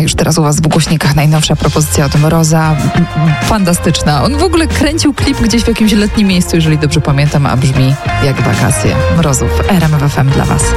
już teraz u was w głośnikach najnowsza propozycja od Mroza. Fantastyczna. On w ogóle kręcił klip gdzieś w jakimś letnim miejscu, jeżeli dobrze pamiętam, a brzmi jak wakacje. Mrozów, RMF FM dla was.